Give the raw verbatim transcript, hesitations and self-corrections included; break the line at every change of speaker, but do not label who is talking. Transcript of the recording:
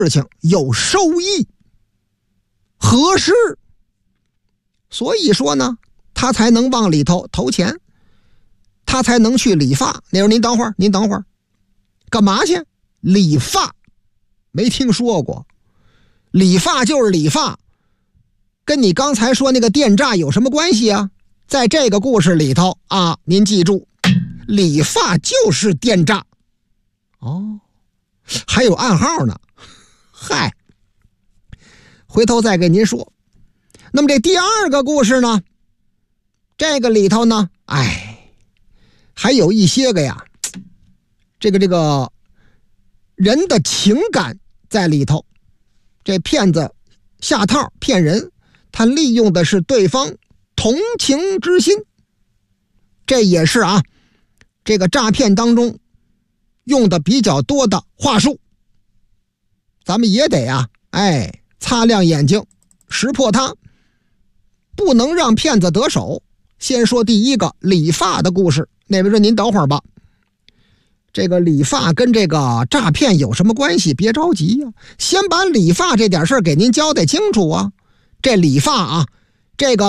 事情有收益，合适，所以说呢，他才能往里头投钱，他才能去理发。那时候您等会儿，您等会儿，干嘛去？理发，没听说过。理发就是理发，跟你刚才说那个电诈有什么关系啊？在这个故事里头啊，您记住，理发就是电诈。哦，还有暗号呢。嗨，回头再给您说。那么这第二个故事呢，这个里头呢，哎，还有一些个呀，这个这个人的情感在里头。这骗子下套骗人，他利用的是对方同情之心，这也是啊，这个诈骗当中用的比较多的话术。咱们也得啊，哎，擦亮眼睛，识破它，不能让骗子得手。先说第一个理发的故事，那位说您等会儿吧，这个理发跟这个诈骗有什么关系？别着急呀、啊，先把理发这点事儿给您交代清楚啊。这理发啊，这个